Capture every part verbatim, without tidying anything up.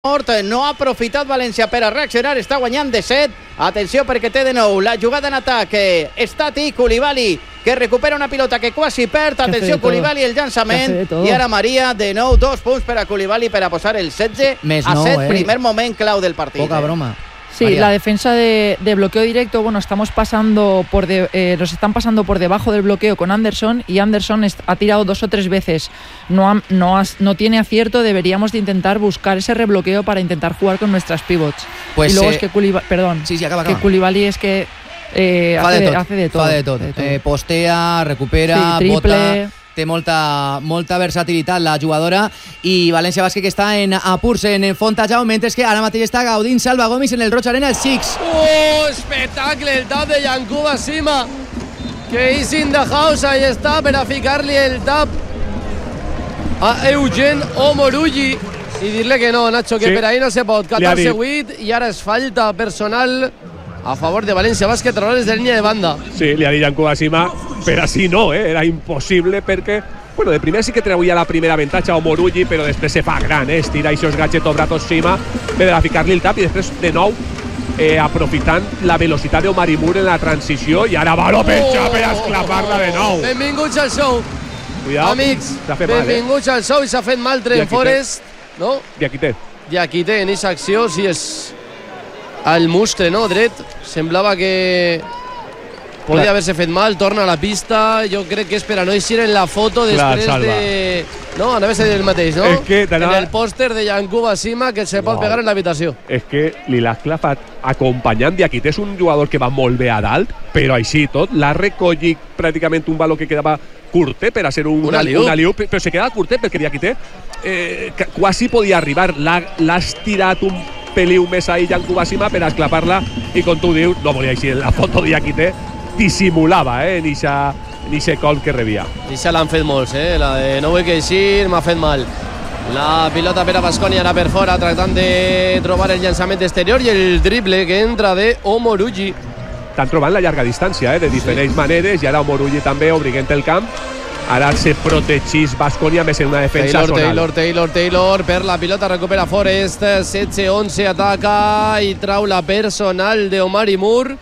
No ha aprofitat València per a reaccionar, està guanyant de set. Atenció perquè té de nou la jugada en atac. Estati, Koulibaly, que recupera una pilota que quasi perd. Atenció, Koulibaly, el llançament. I ara Maria, de nou, dos punts per a Koulibaly per a posar el setze a set. Primer moment clau del partit. Poca broma. Sí, María. La defensa de, de bloqueo directo, bueno, estamos pasando por de, eh, nos están pasando por debajo del bloqueo con Anderson, y Anderson est, ha tirado dos o tres veces, no, ha, no, has, no tiene acierto. Deberíamos de intentar buscar ese rebloqueo para intentar jugar con nuestras pivots. Pues, y luego eh, es que Koulibaly, perdón, sí, sí, acaba, acaba. que Koulibaly es que eh, hace, de, hace de todo. Fa de tot. De tot. Eh, postea, recupera, sí, bota... Té molta, molta versatilitat la jugadora, i València Bàsquet que està en apurs en Fontajau, mentre que ara mateix està gaudint Salva Gomis en el Roig Arena, el Six. ¡Oh, espectacle! El tap de Yankuba Sima, que is in the house. Ahí està per a ficar-li el tap a Eugen Omoruyi i dir-li que no, Nacho, que sí, per ahí no se pot. catorze vuit, i ara és falta personal a favor de València Bàsquet, errores de línia de banda. Sí, li ha dit Yankuba Sima, però així no, eh? Era impossible perquè, bueno, de primer sí que treuia la primera avantatge a Omoruyi, però després se fa gran, eh? Estira aquests gadgets bratos Sima per a ficar-li el tap, i després de nou eh, aprofitant la velocitat d'Omari Moore en la transició, i ara va lo penja per a esclapar-la de nou. Benvinguts al show. Cuidado, amics, benvinguts mal, eh? al show, i s'ha fet mal Trent Forrest, no? Diakité. Diakité en aquesta acció, sí, és el muscle, no, dret. Semblava que podia haver-se fet mal, torna a la pista. Jo crec que és per a no eixir en la foto després Clar, de... No, anava a ser el mateix, no? Es que en el pòster de Yankuba Sima, que se pot wow. pegar en l'habitació. És que li l'ha clavat acompanyant Diakité. És un jugador que va molt bé a dalt, però així tot l'ha recollit pràcticament un valor que quedava curtet per a ser un, un aliup, però se quedava curtet perquè Diakité eh, quasi podia arribar. L'ha estirat un peliu més ahí Yankuba Sima per a esclapar-la, i com tu dius, no volia eixir en la foto de Diakité, dissimulava eh, en aquest col que rebia. I se l'han fet molts, eh? La de no vull que eixir, m'ha fet mal. La pilota per a Baskonia, ara per fora, tractant de trobar el llançament exterior i el drible que entra de Omoruyi. Estan trobant la llarga distància, eh, de diferents sí. maneres, i ara Omoruyi també obriguent el camp. Ara se protegís Baskonia més en una defensa Taylor, zonal. Taylor, Taylor, Taylor, per la pilota recupera Forrest, setze onze, ataca i trau la personal d'Omari Moore.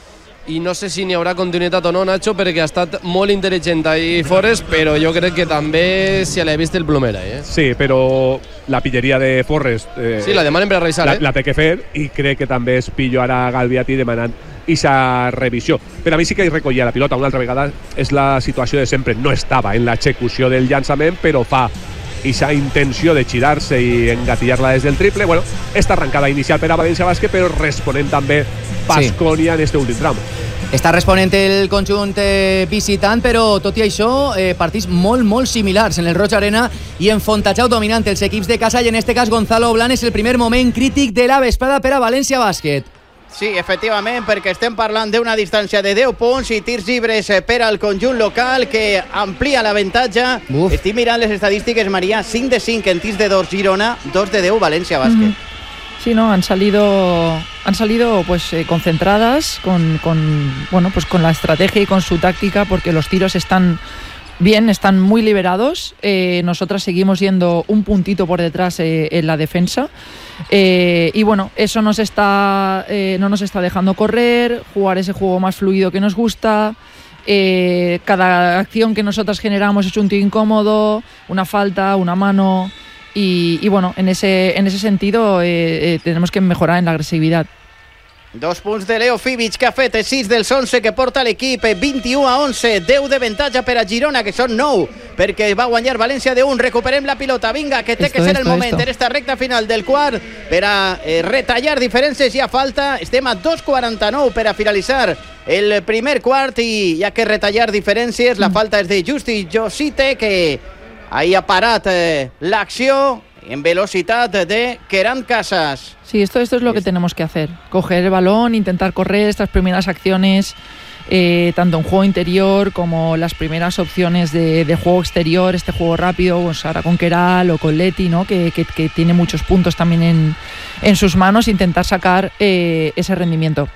I no sé si n'hi haurà continuïtat o no, Nacho, perquè ha estat molt intel·ligent ahí Forrest, però jo crec que també se l'ha vist el plomera. Eh? Sí, però la pilleria de Forrest... Eh, sí, la demanen per a revisar, la, eh? La té que fer, i crec que també és pillo ara Galviati demanant aquesta revisió. Però a mi sí que hi recollia la pilota una altra vegada. És la situació de sempre. No estava en l'execució del llançament, però fa aquesta intenció de girar-se i engatillar-la des del triple. Bueno, esta arrancada inicial per a València Bàsquet, però responent també Baskonia sí. en este últim tram. Està responent el conjunt eh, visitant, però tot i això, eh, partits molt, molt similars en el Roig Arena i en Fontajau dominant els equips de casa, i en este cas Gonzalo Blanes, el primer moment crític de la vesprada per a València Bàsquet. Sí, efectivament, perquè estem parlant d'una distància de deu punts i tirs llibres per al conjunt local, que amplia l'avantatge. Estic mirant les estadístiques, Maria, cinc de cinc en tirs de dos Girona, dos de deu València Bàsquet. Mm-hmm. Sí, no, han salido, han salido pues eh, concentradas con, con, bueno, pues con la estrategia y con su táctica, porque los tiros están bien, están muy liberados. Eh, nosotras seguimos yendo un puntito por detrás eh, en la defensa. Eh, y bueno, eso nos está, eh, no nos está dejando correr, jugar ese juego más fluido que nos gusta. Eh, cada acción que nosotras generamos es un tiro incómodo, una falta, una mano. Y, y bueno, en ese, en ese sentido eh, eh, tenemos que mejorar en la agresividad. Dos punts de Leo Fibic, que ha fet sis dels onze que porta l'equip, vint-i-u a onze, deu d'avantatge per a Girona, que són nou, perquè va guanyar València de un. Recuperem la pilota, vinga, que té esto, que ser esto, el moment esto. en esta recta final del quart per a eh, retallar diferències. Ja falta, estem a dos quaranta-nou per a finalitzar el primer quart, i ja que retallar diferències, la falta és de Justi Josite, que ahí ha parat eh, l'acció en velocidad de Keran Casas. Sí, esto, esto es lo que tenemos que hacer. Coger el balón, intentar correr estas primeras acciones, eh, tanto en juego interior como las primeras opciones de, de juego exterior, este juego rápido, pues ahora con Keral o con Leti, ¿no? que, que, que tiene muchos puntos también en, en sus manos, intentar sacar eh, ese rendimiento.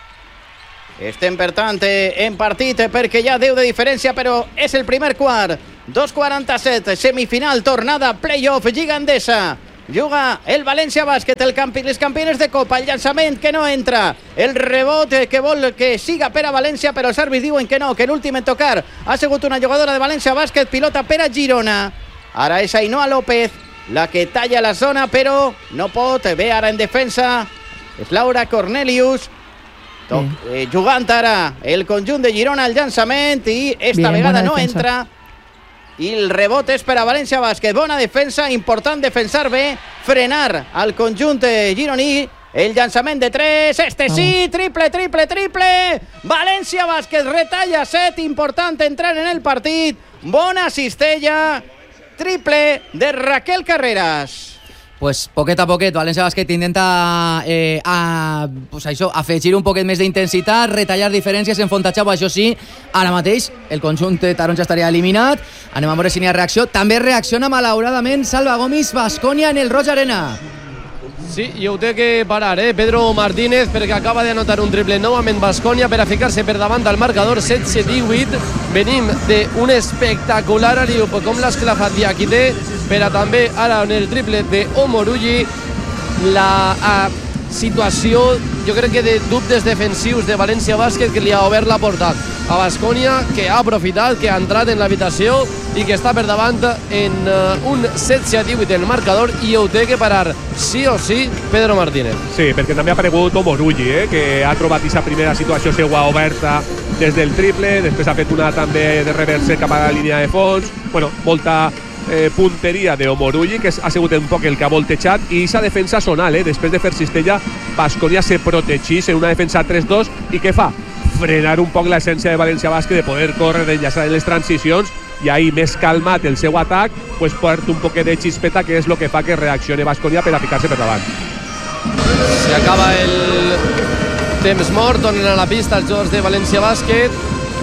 Estem, per tant, en partit perquè hi ha deu de diferència, però és el primer quart. dos quaranta-set, semifinal, tornada, playoff, Lliga Endesa. juga el València Bàsquet, el campi, les campiones de Copa, el llançament que no entra, el rebote que vol que siga per a València, però els àrbits diuen que no, que l'últim en tocar ha sigut una jugadora de València Bàsquet, pilota per a Girona. Ara és Ainhoa López la que talla la zona, però no pot, ve ara en defensa, és Laura Cornelius, Toc, eh, jugant ara el conjunt de Girona el llançament i esta Bien, vegada no defensa. Entra i el rebot és per a València Bàsquet. Bona defensa, important defensar bé, frenar al conjunt gironí. El llançament de tres, este sí, triple, triple, triple, València Bàsquet retalla set, important entrar en el partit, bona cistella, triple de Raquel Carreras. Pues poquet a poquet, València Bàsquet intenta eh, a, pues això, afegir un poquet més d'intensitat, retallar diferències en Fontajau, això sí, ara mateix el conjunt taronja estaria eliminat. Anem a veure si n'hi ha reacció. També reacciona malauradament Salva Gomis, Baskonia en el Roig Arena. Sí, i ho té que parar, eh? Pedro Martínez, perquè acaba d'anotar un triple novament Baskonia per a ficar-se per davant del marcador setze divuit. Venim d'un espectacular aliup com l'ha esclafat Diakité, per a també ara en el triple de Omoruyi. La a, situació, jo crec que de dubtes defensius de València Bàsquet que li ha obert la porta a Baskonia, que ha aprofitat, que ha entrat en l'habitació i que està per davant en uh, un setze a divuit en el marcador i ho té que parar sí o sí Pedro Martínez. Sí, perquè també ha aparegut Omoruyi, eh, que ha trobat aquesta primera situació seua oberta des del triple, després ha fet una també de reverse cap a la línia de fons, bueno, molta Eh, punteria de Omoruyi, que ha sigut un poc el que ha voltejat, i aquesta defensa sonal, eh? Després de fer cistella, Baskonia se protegís en una defensa tres dos i què fa? Frenar un poc l'essència de València Bàsquet, de poder córrer, d'enllaçar en les transicions, i ahir més calmat el seu atac, pues porta un poquet de xispeta, que és el que fa que reaccione Baskonia per a ficar-se per davant. Se acaba el temps mort, tornen a la pista els jugadors de València Bàsquet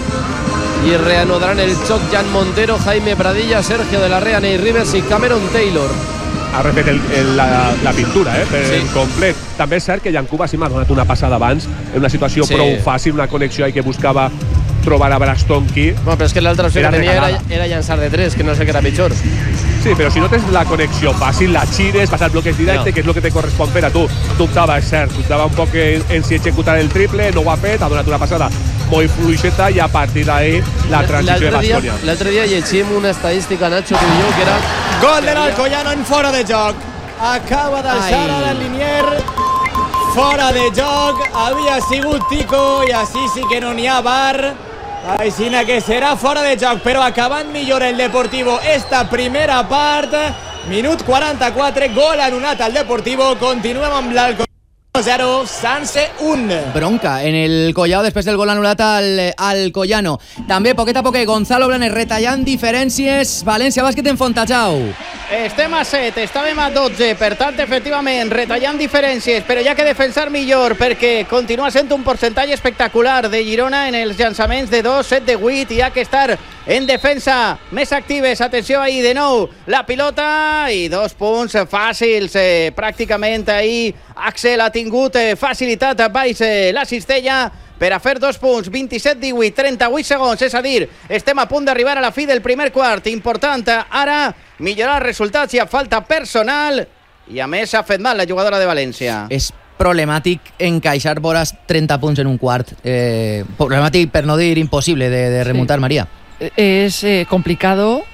i reanudaran el xoc Jan Montero, Jaime Pradilla, Sergio de la Rea, Ney Rivers i Cameron Taylor. Ha refet el, el, la, la pintura, eh, per sí. complet. També és cert que Yankuba sí m'ha donat una passada abans, en una situació sí. prou fàcil, una connexió ahí que buscava trobar a Brastonki. No, però és que l'altra opció que tenia era, era llançar de tres, que no sé què era pitjor. Sí, però si no tens la connexió fàcil, la xires, vas al bloqueig directe, no. que és el que te correspon fer a tu. Dubtava, és cert, dubtava un poc en, en si executar el triple, no ho ha fet, ha donat una passada molt fluixeta i a partir d'ahí la transició de Baskonia. L'altre dia llegim una estadística, Nacho, tu i jo, que era... Gol de l'Alcoyano en fora de joc. Acaba d'alçar a la Linier. Fora de joc. Havia sigut Tico i així sí que no n'hi ha bar. Aixina que serà fora de joc, però acabant millor el Deportivo esta primera part. Minut quaranta-quatre, gol anul·lat al Deportivo. Continuem amb l'Alcoyano. zero, Sanse un. Bronca en el Collao després del gol anul·lat al, al Collano. També poquet a poquet Gonzalo Blanes retallant diferències. València Bàsquet en Fontajau. Estem a set, estàvem a dotze, per tant, efectivament, retallant diferències, però hi ha que defensar millor perquè continua sent un percentatge espectacular de Girona en els llançaments de dos, set de vuit, i hi ha que estar en defensa més actives. Atenció ahí de nou, la pilota i dos punts fàcils, eh, pràcticament ahí Axel ha tingut eh, facilitat baix eh, la cistella per a fer dos punts, vint-i-set divuit, trenta-vuit segons, és a dir, estem a punt d'arribar a la fi del primer quart. Important ara millorar els resultats i a falta personal, i a més ha fet mal la jugadora de València. És problemàtic encaixar vores trenta punts en un quart, eh, problemàtic per no dir imposible de, de remuntar, sí. María. Es eh, complicado.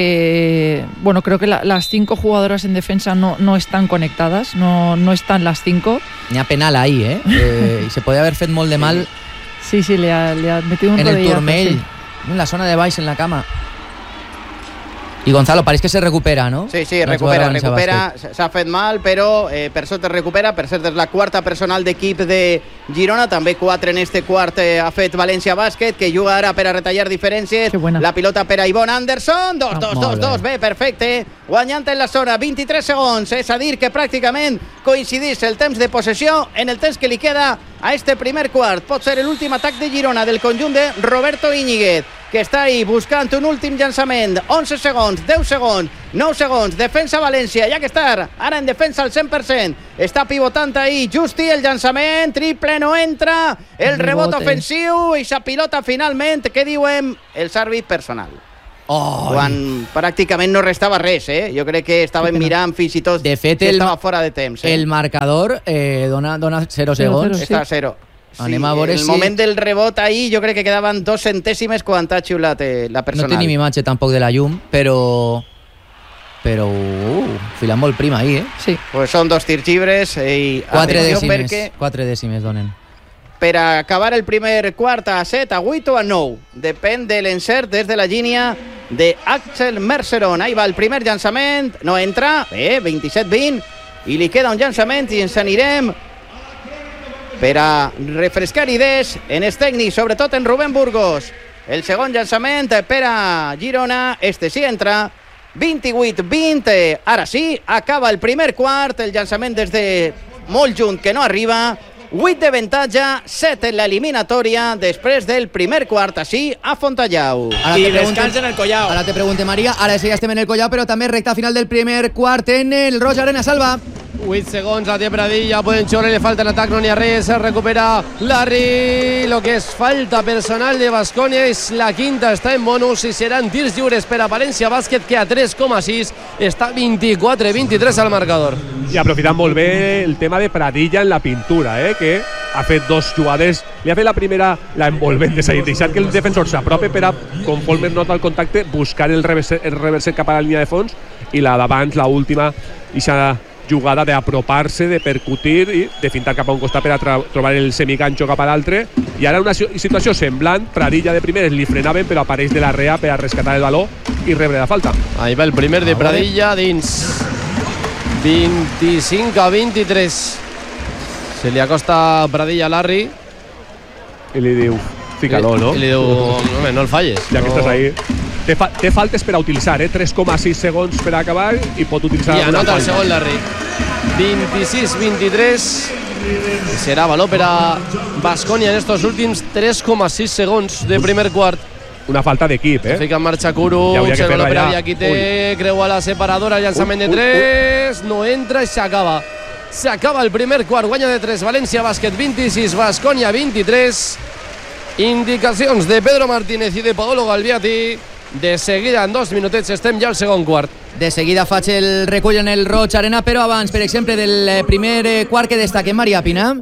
Eh, bueno, creo que la, las cinco jugadoras en defensa no, no están conectadas, no, no están las cinco. N'hi ha penal ahí, eh? eh se podía haber fet molt de mal. Sí, sí, le ha, le ha metido un en rodillazo, el turmell, sí. En la zona de baix, en la cama. I Gonzalo, pareix que se recupera, no? Sí, sí, recupera, recupera, s'ha fet mal, però eh, per sota recupera, per cert és la quarta personal d'equip de Girona, també quatre en este quart eh, ha fet València Bàsquet, que juga ara per a retallar diferències, la pilota per a Ivonne Anderson, dos, dos, ah, dos, dos, bé, perfecte, guanyant en la zona, vint-i-tres segons, és a dir que pràcticament coincidís el temps de possessió en el temps que li queda a este primer quart. Pot ser l'últim atac de Girona del conjunt de Roberto Íñiguez, que està ahí buscant un últim llançament. Onze segons, deu segons, nou segons, defensa València, hi ha que estar ara en defensa al cent per cent. Està pivotant ahí Justi, el llançament, triple no entra, el rebot ofensiu i sa pilota finalment, què diuen? El àrbit personal. Oh, quan pràcticament no restava res, eh? Jo crec que estaven mirant fins i tot de fet, que el, estava fora de temps. Eh? El marcador eh, dona, dona zero segons. Sí. Està a zero. Anem a veure el si... moment del rebot ahir jo crec que quedaven dos centèsimes quan ha xiulat eh, la personal. No tenim imatge tampoc de la llum, però... Però... Uh, filant molt prima ahir, eh? Sí. Pues són dos tirs llibres i Quatre atenció dècimes, perquè quatre dècimes donen. per acabar el primer quart a set, a vuit o a nou. Depèn de l'encert des de la línia de Axel Merceron. Ahí va el primer llançament, no entra, eh, vint-i-set vint, i li queda un llançament i ens anirem per a refrescar idees en els tècnics, sobretot en Rubén Burgos. El segon llançament per a Girona, este sí entra, vint-i-vuit vint, ara sí, acaba el primer quart, el llançament des de molt junt que no arriba, vuit de avantatge, set en l'eliminatòria després del primer quart, així a Fontallau. Ara I te pregunten- descans en el Collao. Ara te pregunte, Maria, ara sí ja estem en el Collao, però també recta final del primer quart en el Roig Arena. Salva. vuit segons, la té Pradilla, poden xorrar, le falta en atac, no n'hi ha res, se recupera Larry, lo que és falta personal de Baskonia és la quinta, està en bonus i seran tirs lliures per a València Bàsquet, que a tres coma sis està vint-i-quatre vint-i-tres al marcador. I aprofitant molt bé el tema de Pradilla en la pintura, eh, que ha fet dos jugades, li ha fet la primera, la envolvent, deixant que el defensor s'apropi per a, conforme es nota el contacte, buscar el reverset, el reverset cap a la línia de fons, i la d'abans, la última, ixa jugada d'apropar-se, de percutir i de fintar cap a un costat per a trobar el semiganxo cap a l'altre. I ara una situació semblant, Pradilla de primeres li frenaven, però apareix de la rea per a rescatar el baló i rebre la falta. Ahí va el primer de Pradilla dins. vint-i-cinc a vint-i-tres. Se li acosta Pradilla a Larry. I li diu, fica-lo, no? I li diu, home, no el falles. Ja que no. estàs ahí. Té, fa té faltes per a utilitzar, eh? tres coma sis segons per a acabar i pot utilitzar I alguna anota el falta. segon Larry. vint-i-sis vint-i-tres. Serà valor per a Baskonia en estos últims tres coma sis segons de primer quart. Una falta d'equip, eh? Fica en marxa Kuru, Ja hauria que el fer-la valor per ja. a Diakite, creua la separadora, el llançament de Ui, ui, tres, no entra i s'acaba. S'acaba el primer quart, guanya de tres, València Bàsquet vint-i-sis, Baskonia vint-i-tres. Indicacions de Pedro Martínez i de Paolo Galviati. De seguida, en dos minutets, estem ja al segon quart. De seguida faig el recull en el Roig Arena, però abans, per exemple, del primer quart que destaque María Pina.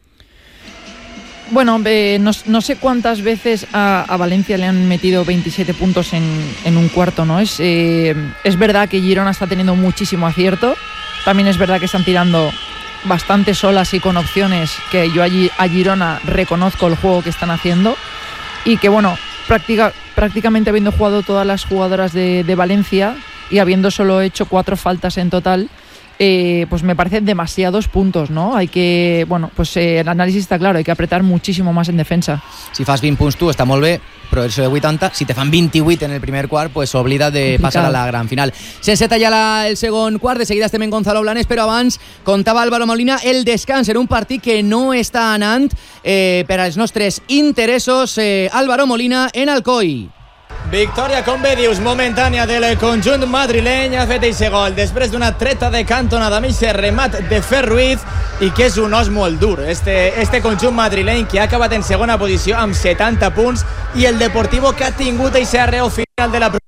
Bueno, eh, no, no sé cuántas veces a, a Valencia le han metido veintisiete puntos en, en un cuarto, ¿no? Es, eh, es verdad que Girona está teniendo muchísimo acierto. También es verdad que están tirando bastante solas y con opciones, que yo allí a Girona reconozco el juego que están haciendo. Y que, bueno, práctica, prácticamente habiendo jugado todas las jugadoras de, de Valencia y habiendo solo hecho cuatro faltas en total, Eh, pues me parecen demasiados puntos, ¿no? Hay que, bueno, pues eh, el análisis está claro, hay que apretar muchísimo más en defensa. Si fas vint punts tu, està molt bé, però eso de vuitanta, si te fan vint-i-vuit en el primer quart, pues oblida de Complicado. passar a la gran final. Sense tallar la, el segon quart, de seguida estem en Gonzalo Blanes, però abans contava Álvaro Molina el descans en un partit que no està anant eh, per als nostres interessos. eh, Álvaro Molina en Alcoi. Victòria, com bé dius, momentània del conjunt madrileny. Ha fet eixe gol després d'una treta de cantonada amb eixe remat de Fer Ruiz, i que és un os molt dur este, este conjunt madrileny, que ha acabat en segona posició amb setanta punts, i el Deportivo, que ha tingut eixe arreu final de la primera.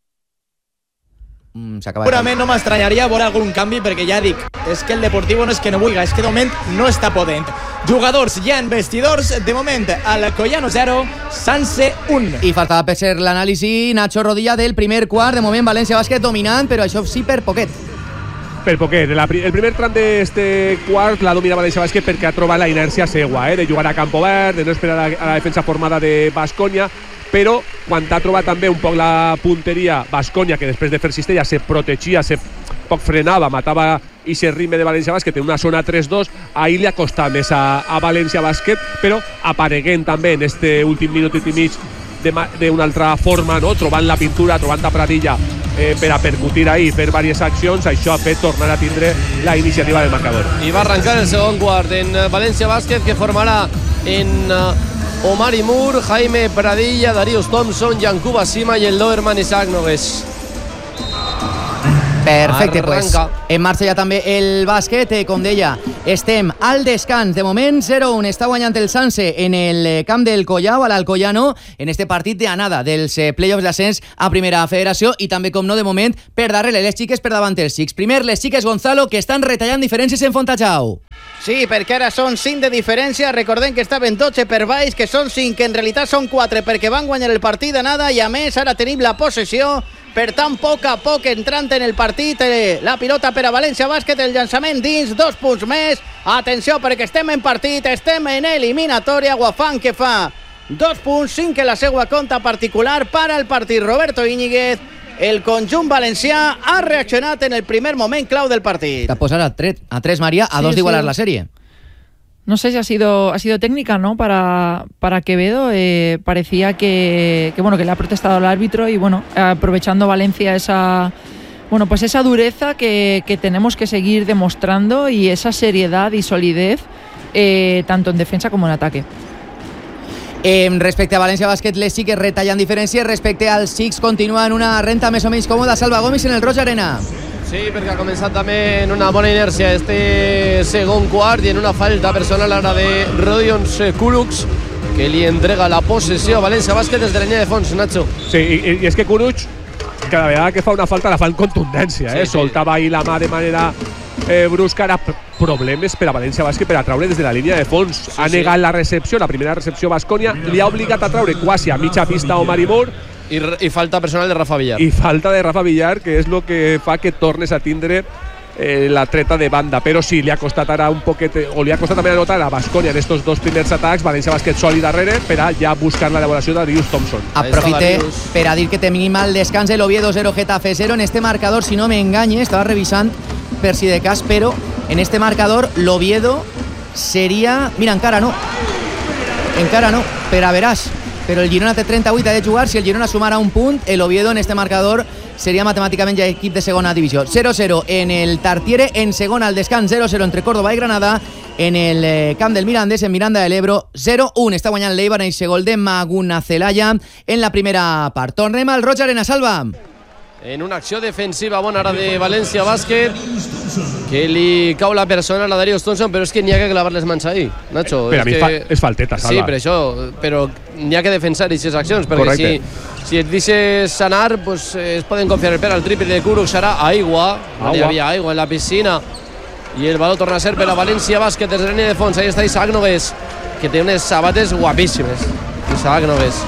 Mm, s'acaba de- Segurament no m'estranyaria veure algun canvi, perquè ja dic, és que el Deportivo no és que no vulga, és que de moment no està podent. Jugadors ja en vestidors, de moment Alcoyano zero, Sanse un. I faltava per ser l'anàlisi Nacho Rodilla del primer quart. De moment València Bàsquet dominant, però això sí per poquet. Per poquet. La, el primer tram d'este quart la domina València Bàsquet perquè ha trobat la inèrcia seua, eh, de jugar a camp obert, de no esperar a la, a la defensa formada de Baskonia, però quan ha trobat també un poc la punteria Baskonia, que després de fer cistella se protegia, se poc frenava, matava i se ritme de València Bàsquet en una zona tres dos, ahir li ha costat més a, a València Bàsquet, però apareguent també en este últim minut i mig d'una altra forma, no? Trobant la pintura, trobant a Pradilla eh, per a percutir ahir, fer diverses accions, això ha fet tornar a tindre la iniciativa del marcador. I va arrencar el segon quart en València Bàsquet, que formarà en uh, Omari Moore, Jaime Pradilla, Darius Thompson, Yankuba Sima i el Doberman Isaac Nogués. Perfecte, pues Arranca. en marxa ja també el bàsquet, eh, com deia, estem al descans, de moment zero un, està guanyant el Sanse en el eh, camp del Collao, a l'Alcoyano, en este partit de anada dels eh, play-offs d'ascens a Primera Federació, i també, com no, de moment, per darrere les xiques, per davant els xics. Primer, les xiques Gonzalo, que estan retallant diferències en Fontajau. Sí, perquè ara són cinc de diferència. Recordem que estaven dotze per baix, que són cinc, que en realitat són quatre, perquè van guanyar el partit d'anada, i a més ara tenim la possessió. Per tant, poc a poc entrant en el partit, eh, la pilota per a València Bàsquet, el llançament dins, dos punts més. Atenció, perquè estem en partit, estem en eliminatòria. Guafán, que fa dos punts, cinc en la seva compta particular para el partit. Roberto Íñiguez, el conjunt valencià, ha reaccionat en el primer moment clau del partit. T'ha posat a tres, a tres María, a Sí, dos d'igualar sí. la sèrie. No sé si ha sido, ha sido técnica, ¿no? Para, para Quevedo, eh, parecía que, que, bueno, que le ha protestado al árbitro y, bueno, aprovechando Valencia esa, bueno, pues esa dureza que, que tenemos que seguir demostrando y esa seriedad y solidez, eh, tanto en defensa como en ataque. Eh, respecte a València Bàsquet, les sí que retallen diferències. Respecte als Six, continua en una renta més o menys còmoda Salva Gomis en el Roig Arena. Sí, perquè ha començat també en una bona inèrcia este segon quart i en una falta personal ara de Rodion Kurucs, que li entrega la possessió a València Bàsquet des de la línia de fons, Nacho. Sí, i, i és que Kurucs, cada vegada que fa una falta la fa en contundència, eh? Sí, sí. Soltava ahir la mà de manera eh, brusca. Ara problemes per a València Bàsquet per a traure des de la línia de fons. Sí, ha negat sí. la recepció, la primera recepció Baskonia, li ha obligat a traure quasi a mitja pista a Omar Moore. I, I falta personal de Rafa Villar. I falta de Rafa Villar, que és el que fa que tornes a tindre eh, la treta de banda. Però sí, li ha costat ara un poquet, o li ha costat també anotar a Baskonia en estos dos primers atacs. València Bàsquet sòlid darrere per a ja buscar l'elaboració de Darius Thompson. Aprofite per a dir que tenim al descans el Oviedo zero, Getafe zero. En este marcador, si no me engañe, estava revisant per si de cas, però en este marcador l'Oviedo seria... Mira, encara no. Encara no, per a veràs. Però el Girona té trenta-vuit, ha de jugar. Si el Girona sumara un punt, el Oviedo en este marcador seria matemàticament ja equip de segona divisió. zero zero en el Tartiere, en segona al descans zero zero entre Córdoba i Granada, en el eh, camp del Mirandés, en Miranda de l'Ebro, zero un. Està guanyant l'Eibar en el gol de Maguna Celaya en la primera part. Tornem al Roig Arena, Salva. En una acció defensiva bona ara de València Bàsquet, que li cau la persona a la Darius Thompson, però és que n'hi ha que clavar les mans ahí, Nacho. Per a mi que... fa, és falteta, Salva. Sí, per això, però n'hi ha que defensar aquestes accions, perquè si, si et deixes anar, pues, es poden confiar el per al triple de Kurucs, serà aigua, no hi havia aigua en la piscina, i el baló torna a ser per a València Bàsquet des de la línia de fons. Ahí està Isaac Nogués, que té unes sabates guapíssimes. Isaac Nogués.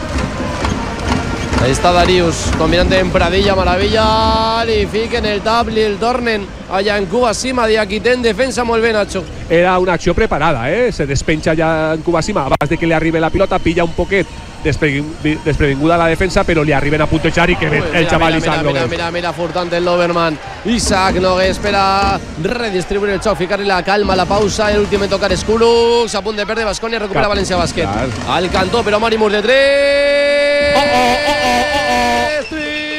Ahí està Darius, combinant en Pradilla, maravilla, li fiquen el tap, li el tornen a Yankuba Sima, Diakité en defensa, molt bé, Nacho. Era una acció preparada, eh? Se despenja ja en Kubasima abans de que li arribi la pilota, pilla un poquet desprevinguda la defensa, però li arriben a puntejar i que ve el xaval Isaac Nogués. Mira, mira, mira, furtant el Loberman. Isaac Nogués per a redistribuir el xoc, ficar-li la calma, la pausa, l'últim en tocar és Kurucs, a punt de perdre Baskonia, recupera Cap. València Bàsquet. Clar. Al cantó, però Mari Mur de tres. Oh, oh, oh, oh, oh, oh.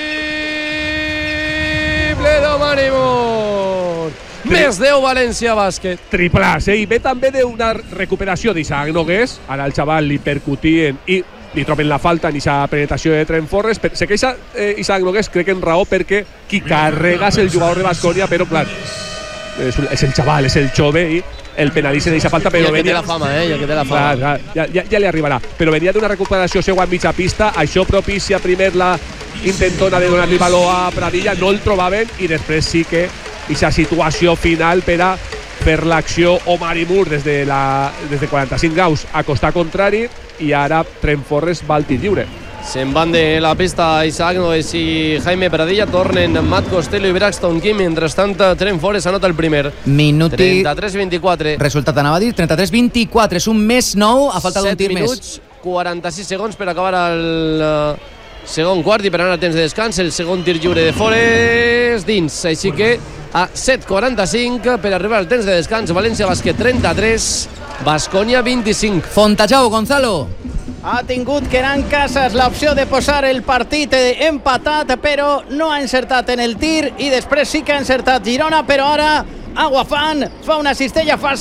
Triple de Mari Mur. Més deu València Bàsquet. Triplàs, eh? I ve també d'una recuperació d'Isaac Nogués. Ara el xaval li percutien i li troben la falta en aquesta penetració de Trenforres. Se queixa eh, Isaac Nogués, crec que en raó, perquè qui carrega és el jugador de Baskonia, però clar, és, és el xaval, és el jove i el penalitzen d'aquesta falta, però I el que té venia... la fama, eh? I el que té la fama. Clar, clar, ja, ja, ja li arribarà. Però venia d'una recuperació seua en mitja pista, això propicia primer la intentona de donar-li valor a Pradilla, no el trobaven, i després sí que aquesta situació final per a fer l'acció Omar Moore des de, la, des de quaranta-cinc graus a costat contrari, i ara Trenforres va al tir lliure. Se'n van de la pista Isaac Nogués i Jaime Pradilla, tornen Matt Costello i Braxton Kim, mentrestant Trenforres anota el primer. Minuti... trenta-tres vint-i-quatre. Resultat anava a dir, trenta-tres vint-i-quatre, és un més nou, a falta d'un tir més. set minuts, quaranta-sis segons per acabar el uh, segon quart i per anar a temps de descans. El segon tir lliure de Forest dins, així que a set quaranta-cinc per arribar al temps de descans. València Bàsquet trenta-tres, Baskonia vint-i-cinc. Fontajau, Gonzalo. Ha tingut Keran Casas l'opció de posar el partit empatat, però no ha encertat en el tir, i després sí que ha encertat Girona, però ara Aguafán fa una cistella fàcil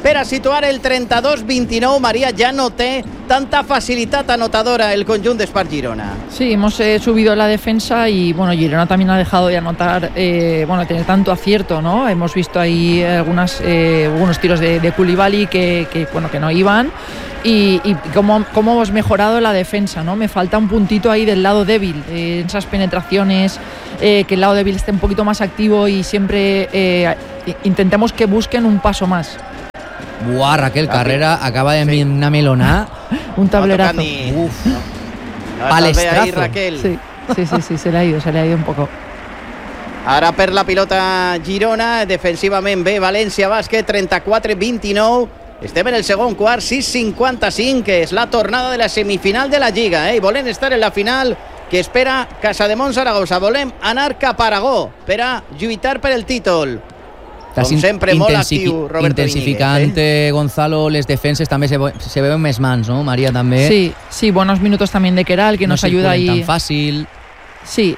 per a situar el trenta-dos vint-i-nou. María, ya no té tanta facilitat anotadora el conjunt d'Espart Girona. Sí, hemos eh, subido la defensa y bueno, Girona también ha dejado de anotar, eh, bueno, tener tanto acierto, ¿no? Hemos visto ahí algunas, eh, algunos tiros de, de Koulibaly que, que, bueno, que no iban. Y, y cómo, cómo hemos mejorado la defensa, ¿no? Me falta un puntito ahí del lado débil, eh, esas penetraciones, eh, que el lado débil esté un poquito más activo y siempre eh, intentemos que busquen un paso más. Buah, Raquel Carrera acaba de sí. una melona. Un tablerazo. No ni... Uf. No. No, Palestrazo. Ahí, Raquel. Sí, sí, sí, sí, se le ha ido, se le ha ido un poco. Ara per la pilota Girona, defensivament bé, València Bàsquet, trenta-quatre vint-i-nou. Estem en el segon quart, sis cinquanta-cinc, que és la tornada de la semifinal de la Lliga, eh? I volem estar en la final que espera Casademont Saragossa. Volem anar cap a Aragó per a lluitar per el títol. Com sempre, molt actiu, Roberto intensificant, Íñiguez, eh? Gonzalo, les defenses també se, se veuen més mans, ¿no? María també. Sí, sí, buenos minutos también de Keral, que no nos ayuda ahí. No tan fàcil. Sí.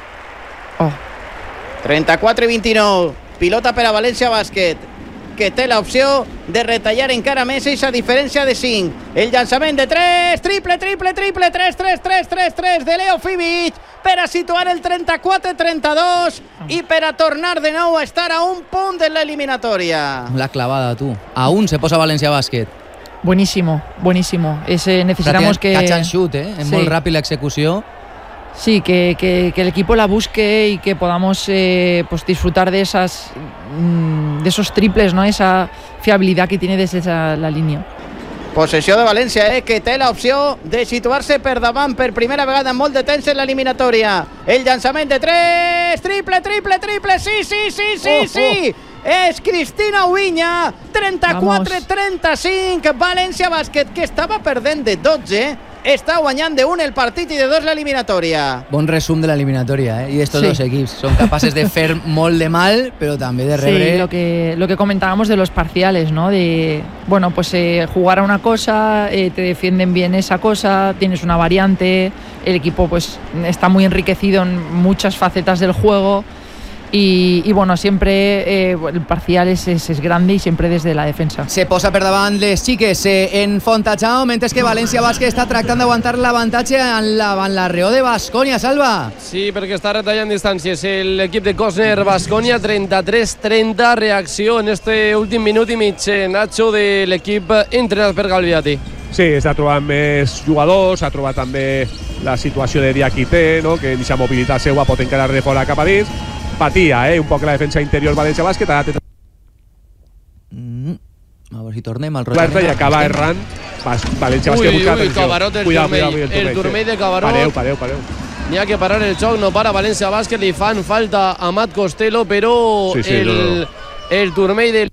Oh. trenta-quatre vint-i-nou, pilota per a València Bàsquet, que té l'opció de retallar encara més aquesta diferència de cinc. El llançament de tres, triple, triple, triple, tres, tres, tres, tres, tres de Leo Fibic per a situar el trenta-quatre trenta-dos i per a tornar de nou a estar a un punt de l'eliminatòria. La clavada, tu. A un se posa València Bàsquet. Buenísimo, buenísimo. Ese, necesitamos que... Catch and shoot, eh? Es sí. molt ràpid l'execució. Sí, que, que, que el equipo la busque y que podamos eh, pues disfrutar de esas de esos triples, ¿no? Esa fiabilidad que tiene desde esa, la línea. Possessió de València, eh, que té l'opció de situar-se per davant per primera vegada en molt de temps en l'eliminatòria. El llançament de tres, triple, triple, triple, sí, sí, sí, sí, oh, sí. Oh. És Cristina Ubiña, trenta-quatre trenta-cinc. València Bàsquet, que estava perdent de dotze, està guanyant de un el partit i de dos l'eliminatòria. Bon resum de l'eliminatòria, ¿eh? Y estos sí. dos equipos son capaces de fer molt de mal, pero también de rebre. Sí, lo que, lo que comentábamos de los parciales, ¿no? De, bueno, pues eh, jugar a una cosa, eh, te defienden bien esa cosa, tienes una variante, el equipo pues está muy enriquecido en muchas facetas del juego. Y, y bueno, siempre eh, el parcial es, es, es grande y siempre desde la defensa. Se posa per davant les xiques eh, en Fontajau, mentre que València Bàsquet està tractant d'aguantar l'avantatge en la, en la reó de Baskonia, Salva. Sí, perquè està retallant distàncies l'equip de Cosner Baskonia, trenta-tres trenta, reacció en este últim minut i mig, Nacho, de l'equip entrenat per Galviati. Sí, està trobant més jugadors, ha trobat també la situació de Diakité, no? Que aquesta mobilitat seva pot encarar de fora cap a dins. Patia, eh? Un poc la defensa interior València Bàsquet. Mm, a veure si tornem al Roig. I acaba errant. València Bàsquet busca atenció. Ui, Cabarot, el cuidado, turmell, cuidado, el, el turmell de Cabarot. Pareu, pareu, pareu. N'hi ha que parar el xoc, no para València Bàsquet, li fan falta a Matt Costello, però sí, sí, el, no, no. el turmell del...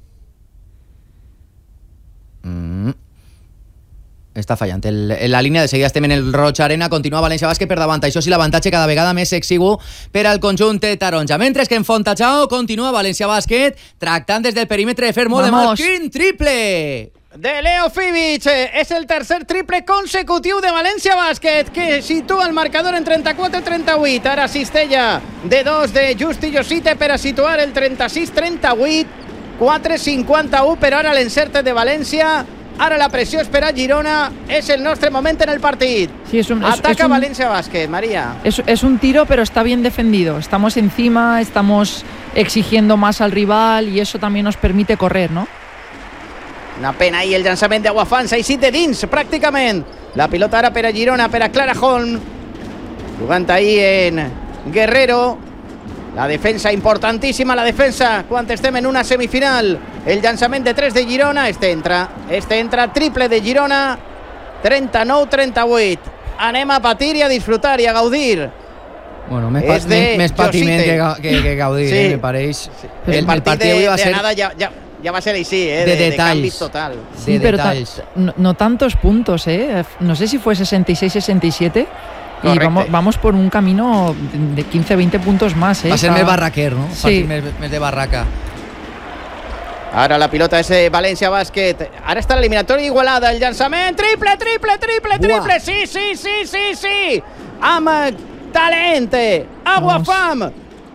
Mm. Està fallant. El, en la línia de seguida estem en el Roig Arena, continua València Bàsquet per davant. Això sí, l'avantatge cada vegada més exigu per al conjunt taronja. Mentre que en Fontajau continua València Bàsquet tractant des del perímetre de fer molt de mal. Quin triple! De Leo Fibic, és el tercer triple consecutiu de València Bàsquet, que situa el marcador en trenta-quatre trenta-vuit. Ara cistella de dos de Justi Josite per a situar el trenta-sis trenta-vuit. quatre cinquanta-u, però ara l'encerte de València. Ara la pressió és per a Girona, és el nostre moment en el partit. Sí, es un, es, Ataca es un, València Bàsquet, María. Es, es un tiro, pero está bien defendido. Estamos encima, estamos exigiendo más al rival y eso también nos permite correr, ¿no? Una pena ahí el llançament d'Aguafans, així de dins, pràcticament. La pilota ara per a Girona, per a Clara Holm. Jugant ahí en Guerrero. La defensa importantíssima, la defensa, quan estem en una semifinal. El llançament de tres de Girona, este entra. Este entra, triple de Girona, trenta-nou trenta-vuit. Anem a patir i a disfrutar i a gaudir. Bueno, més, pa més, més patiment que, que, que gaudir, sí. eh, me pareix. Sí. El, el partit, partit de, va ser... de nada ja, ja, ja va ser així, eh, de, de, de canvis total. Sí, de pero no, no tantos puntos, eh. No sé si fue sesenta y seis sesenta y siete. Y vamos, vamos por un camino de quinze veinte puntos más, ¿eh? Va a ser més barraquer, no? Sí. Més, més de barraca. Ara la pilota és València Bàsquet. Ara està l'eliminatòria igualada. El llançament, triple, triple, triple, triple. Buah. Sí, sí, sí, sí, sí. Amb talent. Aguafam.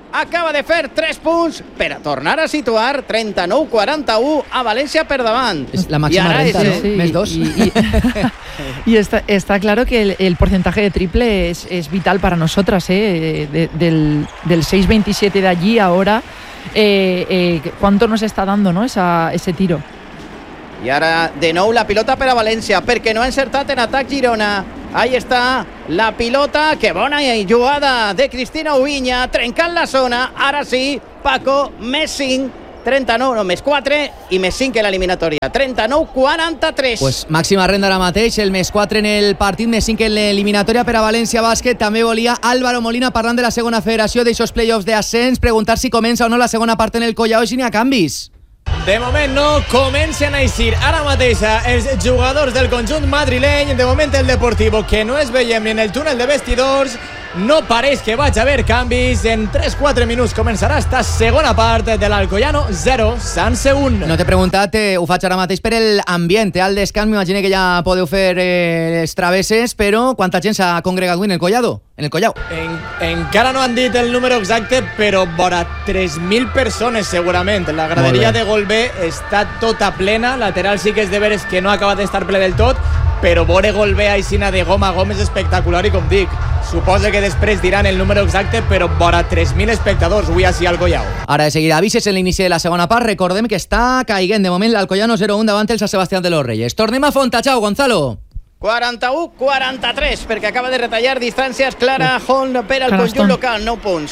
acaba de fer tres punts per a tornar a situar trenta-nou quaranta-u a València per davant. Es la máxima renta, ¿no? Sí, mes dos. Y, y, y está, está claro que el, el porcentaje de triple es, es vital para nosotras, ¿eh? De, del, del seis veintisiete de allí ahora, eh, eh, ¿cuánto nos está dando, ¿no? Esa, ese tiro? I ara de nou la pilota per a València perquè no ha encertat en atac Girona. Ahí està la pilota, que bona jugada de Cristina Ubiña, trencant la zona. Ara sí, Paco, més cinc, trenta-nou, no, més quatre i més cinc en l'eliminatòria. trenta-nou quaranta-tres. Pues màxima renda ara mateix, el més quatre en el partit, més cinc en l'eliminatòria per a València Bàsquet. També volia Álvaro Molina, parlant de la segona federació, d'aixòs play-offs d'ascens, preguntar si comença o no la segona part en el Collao i si n'hi ha canvis. De moment no, comencen a eixir ara mateix els jugadors del conjunt madrileny. De moment el Deportivo, que no es veiem ni en el túnel de vestidors, no pareix que vaig haver canvis. En tres quatre minuts començarà esta segona part de l'Alcoyano zero, Sanse un. No t'he preguntat, eh, ho faig ara mateix per l'ambient. Al descans m'imagino que ja podeu fer eh, les travesses, però quanta gent s'ha congregat avui en el Collado? En el Collao. En, encara no han dit el número exacte, però vora tres mil persones segurament. La graderia de Golbé està tota plena. Lateral sí que és de veres que no acaba d'estar ple del tot, però vore Golbé aixina de gom a gom és espectacular. I com dic, suposa que després diran el número exacte, però vora tres mil espectadors avui així al Collao. Ara de seguida avises en l'inici de la segona part. Recordem que està caiguent de moment l'Alcoyano zero un davant el Sant Sebastián de los Reyes. Tornem a Fontachau, Gonzalo. quaranta-u quaranta-tres, perquè acaba de retallar distàncies Clara Hall per al conjunt local. nou punts.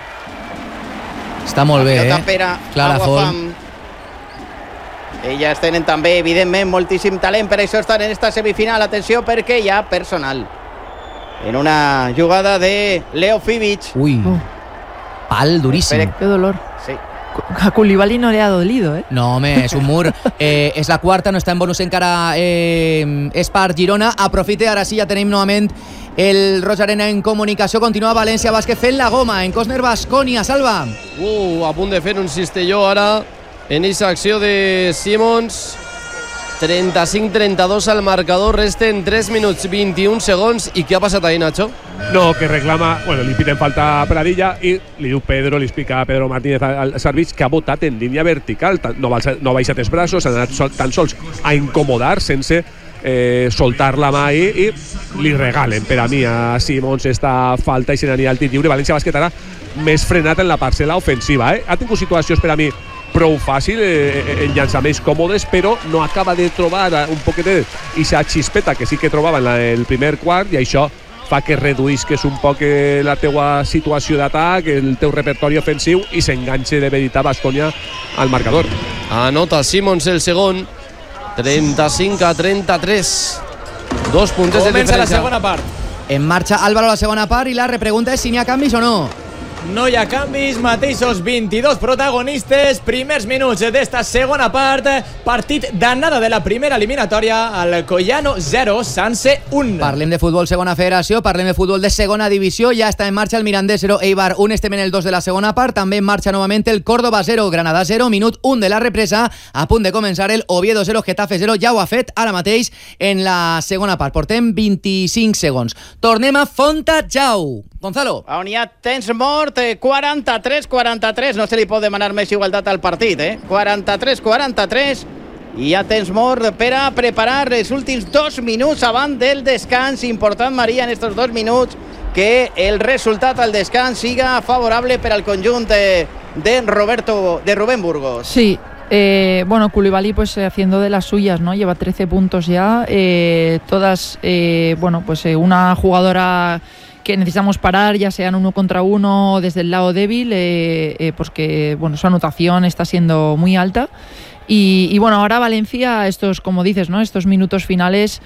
Està molt bé, eh? Per a Clara Hall. Elles tenen també, evidentment, moltíssim talent, per això estan en esta semifinal. Atenció, perquè hi ha personal. En una jugada de Leo Fibic. Uy, uh. pal duríssim. Espera, qué dolor. Sí. A Koulibaly no le ha dolido, ¿eh? No, home, és un mur. Eh, és la quarta, no està en bonus encara eh, Espart Girona. Aprofite, ara sí, ja tenim novament el Roig Arena en comunicació. Continua València Bàsquet fent la goma. En Cosner Baskonia, Salva. Uh, a punt de fer un cistelló ara en aquesta acció de Simons. trenta-cinc trenta-dos al marcador, resten tres minuts vint-i-un segons. I què ha passat ahí, Nacho? No, que reclama, bueno, li piten falta a Pradilla i li diu Pedro, li explica a Pedro Martínez al Serviç que ha votat en línia vertical, no ha, no ha baixat els braços, ha anat sol, tan sols a incomodar sense eh, soltar la mà i, i li regalen per a mi a Simons esta falta i se n'anirà al tir lliure. València Bàsquet ara més frenat en la parcel·la ofensiva, eh? Ha tingut situacions per a mi prou fàcil, eh, en llançaments còmodes, però no acaba de trobar un poquet d'aquesta xispeta que sí que trobava en la, el primer quart, i això fa que reduïsques un poc la teua situació d'atac, el teu repertori ofensiu, i s'enganxe de veritat Baskonia al marcador. Anota Simons el segon, trenta-cinc a trenta-tres. Dos puntes de diferència. Comença la segona part. En marxa Álvaro la segona part i la repregunta és si n'hi ha canvis o no. No hi ha canvis, mateixos vint-i-dos protagonistes, primers minuts d'esta segona part, partit d'anada de la primera eliminatòria, Alcoyano zero, Sanse un. Parlem de futbol segona federació, parlem de futbol de segona divisió, ja està en marxa el Mirandés zero, Eibar un, estem en el dos de la segona part, també en marxa novament el Córdoba zero, Granada zero, minut un de la represa, a punt de començar el Oviedo zero, Getafe zero, ja ho ha fet ara mateix en la segona part, portem vint-i-cinc segons. Tornem a Fontachau. Gonzalo. On hi ha temps mort, quaranta-tres quaranta-tres, no se li pot demanar més igualtat al partit, eh? quaranta-tres quaranta-tres, i hi ha temps mort per a preparar els últims dos minuts abans del descans. Important, Maria, en estos dos minuts, que el resultat al descans siga favorable per al conjunt de, de Roberto, de Rubén Burgos. Sí. Eh, bueno, Koulibaly pues eh, haciendo de las suyas, ¿no? Lleva trece puntos ya, eh, todas, eh, bueno, pues eh, una jugadora que necesitamos parar, ya sean uno contra uno desde el lado débil, eh, eh, pues que bueno, su anotación está siendo muy alta. Y, y bueno, ahora Valencia, estos, como dices, ¿no? Estos minutos finales,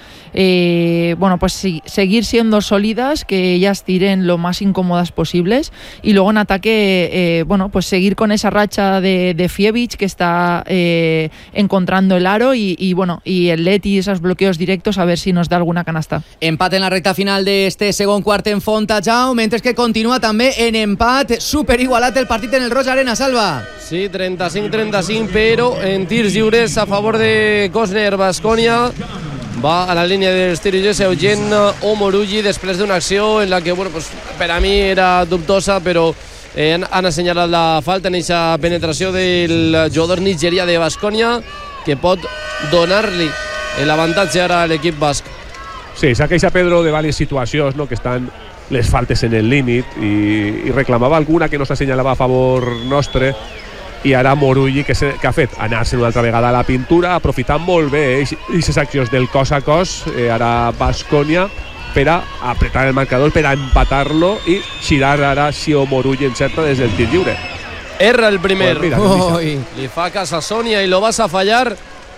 eh, bueno, pues sí, seguir siendo sólidas, que ellas tiren lo más incómodas posibles, y luego en ataque, eh, bueno, pues seguir con esa racha de, de Fievic, que está eh, encontrando el aro, y, y bueno, y el Leti, esos bloqueos directos, a ver si nos da alguna canasta. Empate en la recta final de este segon quart en Fontachau, mentre que continua també en empat, super igualat el partit en el Roig Arena, Salva. Sí, trenta-cinc trenta-cinc, però en tirs lliures a favor de Cosner Baskonia. Va a la línia dels tirs lliures Eugen Omorugi després d'una acció en la que, bueno, pues, per a mi era dubtosa, però eh, han, han assenyalat la falta en aquesta penetració del jugador nigerià de Baskonia, que pot donar-li l'avantatge ara a l'equip basc. Sí, s'ha queixat Pedro de diverses situacions, no?, que estan les faltes en el límit, i, i reclamava alguna que no s'assenyalava a favor nostre, i ara Morulli, que, se, que ha fet anar-se una altra vegada a la pintura, aprofitant molt bé aquestes eh, accions del cos a cos, eh, ara Baskonia, per a apretar el marcador, per a empatar-lo i girar ara si o Morulli encerta des del tir lliure. Erra el primer. Pues mira, li fa cas a Sonia i lo vas a fallar,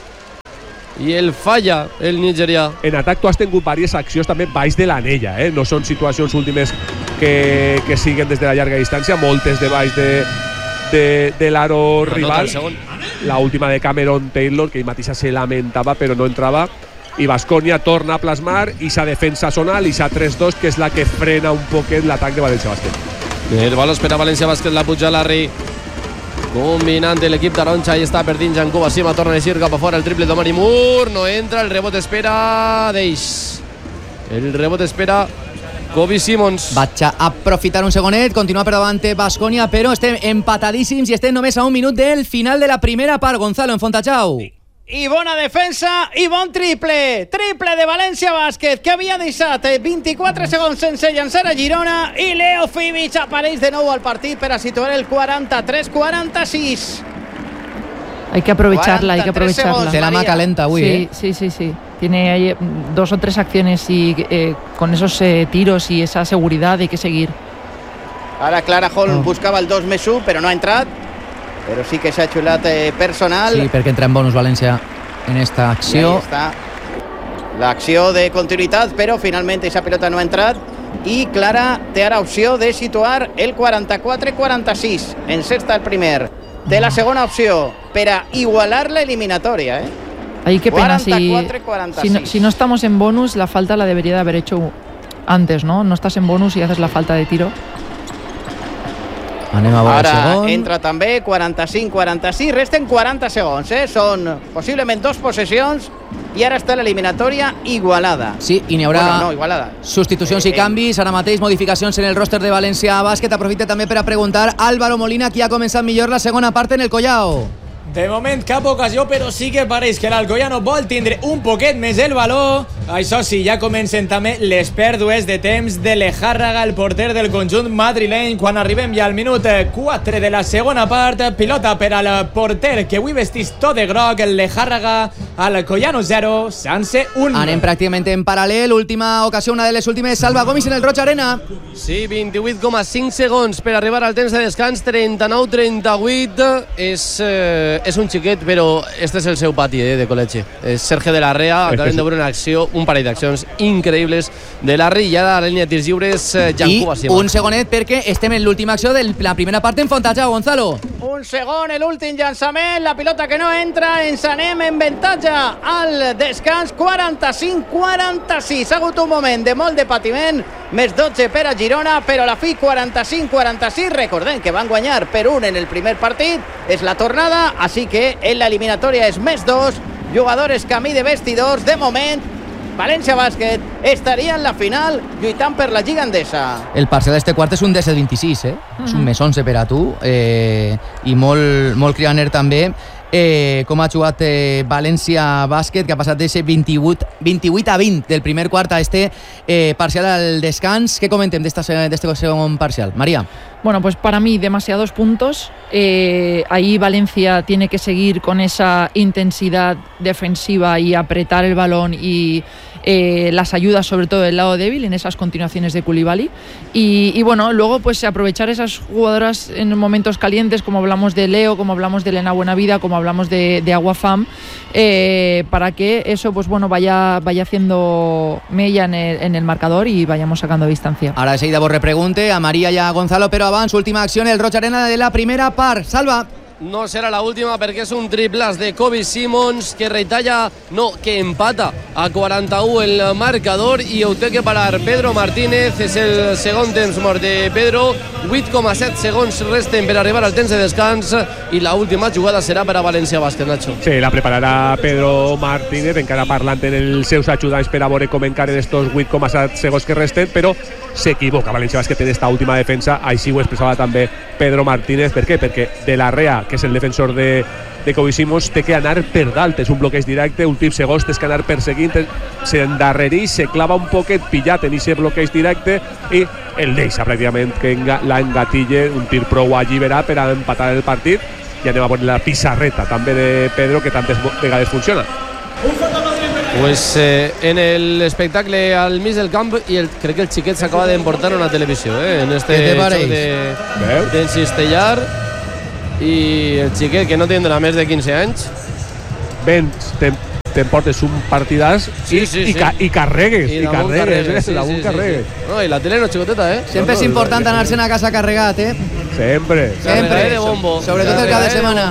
i el falla el nigerià. En atac tu has tingut diverses accions també baix de l'anella, eh? No són situacions últimes que, que siguen des de la llarga distància, moltes de baix de, de, de l'aro rival. La última de Cameron Taylor, que ell mateixa se lamentava però no entrava, i Baskonia torna a plasmar i sa defensa zonal i sa tres dos, que és la que frena un poquet l'atac de València Bàsquet. El bal espera València Bàsquet, la puja Larry, combinant l'equip taronja, i està perdint Jankuba Sima, torna a eixir cap a fora el triple d'Omari Moore, no entra, el rebot espera Deix, el rebot espera Kobe Simons. Vaig a aprofitar un segonet, continua per davant Baskonia, però estem empatadíssims i estem només a un minut del final de la primera part. Gonzalo, en Fontajau. I bona defensa i bon triple. Triple de València Bàsquet, que havia deixat vint-i-quatre segons sense llançar a Girona, i Leo Fibic apareix de nou al partit per a situar el quaranta-tres quaranta-sis. Hay que aprovecharla, hay que aprovecharla. De la mà calenta avui, sí, eh? Sí, sí, sí. Tiene ahí dos o tres acciones y eh, con esos eh, tiros y esa seguridad hay que seguir. Ara Clara Hall oh. buscava el dos més u, però no ha entrat. Però sí que s'ha xulat eh, personal. Sí, perquè entra en bonus València en esta acció. I ahí està l'acció de continuïtat, però finalment aquesta pilota no ha entrat. I Clara té ara opció de situar el quaranta-quatre quaranta-sis. Encesta el primer. Té la segona opció per a igualar la eliminatòria, eh? Ahí qué pena, si, si, no, si no estamos en bonus, la falta la debería de haber hecho antes, ¿no? No estás en bonus y haces la falta de tiro. Anem a veure Ara segon. entra també quaranta-cinc quaranta-sis, resten quaranta segons, eh? Són possiblement dos possessions i ara està l'eliminatòria igualada. Sí, i n'hi haurà bueno, no, igualada. substitucions eh, i canvis, ara mateix modificacions en el roster de València Bàsquet. Aprofita també per a preguntar Álvaro Molina, qui ha començat millor la segona part en el Collao. De moment cap ocasió, però sí que pareix que l'Alcoyano vol tindre un poquet més el valor. Això sí, ja comencen també les pèrdues de temps de Lejárraga, el porter del conjunt madrileny. Quan arribem ja al minut quatre de la segona part, pilota per al porter que avui vestís tot de groc, el Lejárraga, Alcoyano zero, Sanse un. Anem pràcticament en paral·lel. Última ocasió, una de les últimes, Salva Gomis en el Roig Arena. Sí, vint-i-vuit coma cinc segons per arribar al temps de descans, trenta-nou trenta-vuit. És... Eh... és un xiquet, però este és el seu pati eh, de col·legi. És Sergio de la Rea. Acabem de veure una acció, un parell d'accions increïbles de la Rillada a la línia de tirs lliures. Jankuba Sima. I un segonet perquè estem en l'última acció de la primera part en Fontajau, Gonzalo. Un segon, l'últim llançament, la pilota que no entra, ens anem en avantatge al descans, quaranta-cinc quaranta-sis. Ha hagut un moment de molt de patiment, més dotze per a Girona, però a la fi quaranta-cinc quaranta-sis. Recordem que van guanyar per un en el primer partit, és la tornada, així que en la eliminatòria és més dos, jugadors camí de vestidors. De moment, València Bàsquet estaria en la final lluitant per la Lliga Endesa. El parcial d'este quart és un disset vint-i-sis, eh? Mm-hmm. És un més onze per a tu, eh, i molt, molt crianer també. Eh, com ha jugat eh, València Bàsquet, que ha passat d'ese vint-i-vuit, vint-i-vuit a vint del primer quart a este eh, parcial al descans. ¿Qué comentem d'este segon parcial? María. Bueno, pues para mí demasiados puntos. Eh, ahí Valencia tiene que seguir con esa intensidad defensiva y apretar el balón y eh, las ayudas sobre todo del lado débil en esas continuaciones de Coulibaly. Y, y bueno, luego pues aprovechar esas jugadoras en momentos calientes, como hablamos de Leo, como hablamos de Elena Buenavida, como hablamos de, de Aguafam, eh, para que eso pues bueno vaya, vaya haciendo mella en el, en el marcador y vayamos sacando distancia. Ara de seguida vos repregunte a María y a Gonzalo, però abans, última acció en el Roig Arena de la primera part. Salva. no serà l'última perquè és un triples de Kobe Simons que retalla, no, que empata a quaranta-u el marcador i ho té que parar Pedro Martínez. És el segon temps mort de Pedro, vuit coma set segons resten per arribar al temps de descans i l'última jugada serà per a València Bàsquet, Nacho. Sí, la prepararà Pedro Martínez, encara parlant en els seus ajudants per a veure com encaren estos vuit coma set segons que resten, però s'equivoca València Bàsquet en esta última defensa, així ho expressava també Pedro Martínez. Per què? Perquè de la Rea, que és el defensor de, de Kobe Simons, té que anar per dalt, és un bloqueig directe, últims segons, tens que anar perseguint, s'endarrereix, se clava un poquet pillat en aquest bloqueig directe i el deixa pràcticament que l'engatille, un tir prou alliberat per a empatar el partit. I anem a veure la pissarreta també de Pedro, que tantes vegades funciona. Pues eh, en el espectacle al mig del camp i el, crec que el xiquet s'acaba d'emportar una televisió, eh, en este show de, d'encistellar, i el xiquet que no tindrà més de quinze anys. Ben, t'emportes un partidàs sí, i, sí, i, sí. Ca, i carregues, i, I carregues, carregues, eh, sí, sí, carregues. Sí, sí. No, i la tele no és xicoteta, eh? Sempre és important anar-se'n a casa carregat, eh? Sempre. Sempre, de bombo. Sobretot el cap de setmana.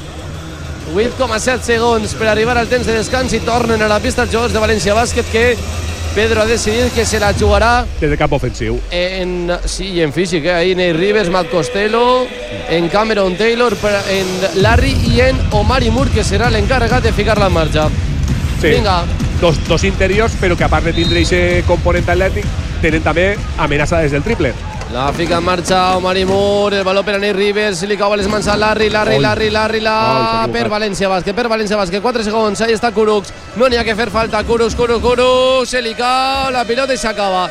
vuit coma set segons per arribar al temps de descans i tornen a la pista els jugadors de València Bàsquet, que Pedro ha decidit que se la jugarà des de camp ofensiu. En, sí, i en físic, eh? Ahí Ney Rivers, Matt Costello, en Cameron Taylor, en Larry i en Omari Moore, que serà l'encarregat de ficar-la en marxa. Sí. Vinga. Dos, dos interiors, però que a part de tindre aquest component atlètic, tenen també amenaça des del triple. La fica en marxa Omari Moore, el valor per a Ney Rivers, li cau a les mans a Larry, Larry, Larry, Larry, la... per València Bàsquet, per València Bàsquet, quatre segons, ahí està Kurucs, no n'hi ha que fer falta, Kurucs, Kurucs, Kurucs, se li cau la pilota i s'acaba.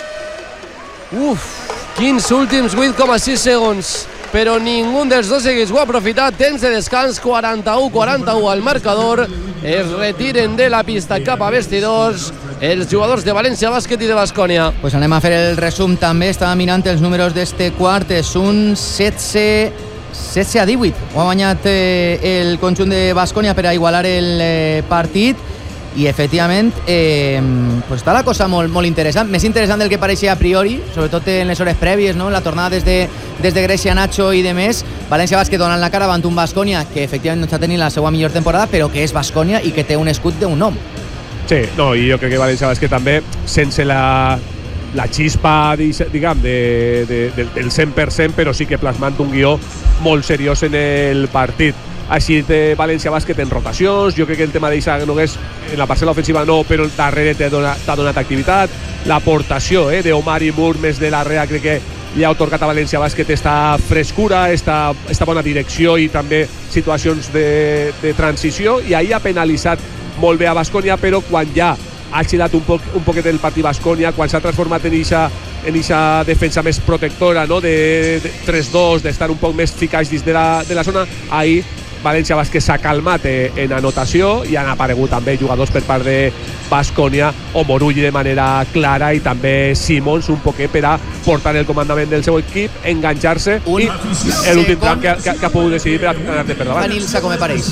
Uf, quins últims vuit coma sis segons, però ningú dels dos equips ho ha aprofitat. Temps de descans, quaranta-u quaranta-u al marcador, es retiren de la pista cap a vestidors els jugadors de València Bàsquet i de Baskonia. Pues anem a fer el resum també, estava mirant els números d'este quart, és un setze a divuit, ho ha guanyat eh, el conjunt de Baskonia per a igualar el eh, partit, i efectivament eh, pues està la cosa molt, molt interessant, més interessant del que pareixia a priori, sobretot en les hores prèvies, no? La tornada des de, des de Grècia, Nacho i de més. València Bàsquet donant la cara davant un Baskonia que efectivament no està tenint la seva millor temporada, però que és Baskonia i que té un escut d'un nom. Sí, no, i jo crec que València Bàsquet també, sense la, la xispa, diguem, de, de, de, del cent per cent, però sí que plasmant un guió molt seriós en el partit. Així té València Bàsquet en rotacions, jo crec que el tema d'Isaac Nogués en la parcel·la ofensiva no, però darrere t'ha donat, donat activitat. L'aportació eh, d'Omari Moore més de la Rea crec que li ha otorgat a València Bàsquet esta frescura, esta, esta bona direcció i també situacions de, de transició, i ahir ha penalitzat molt bé a Baskonia, però quan ja ha xilat un, poc, un poquet el partit Baskonia, quan s'ha transformat en eixa en eixa defensa més protectora, no? de, de tres dos, d'estar un poc més ficaix dins de la, de la zona, ahir València Bàsquet s'ha calmat eh, en anotació i han aparegut també jugadors per part de Baskonia, o Morulli de manera clara i també Simons un poquet per a portar el comandament del seu equip, enganxar-se i l'últim tram que, que, que ha pogut decidir per a anar-te per davant. A Nil Saco, me pareix.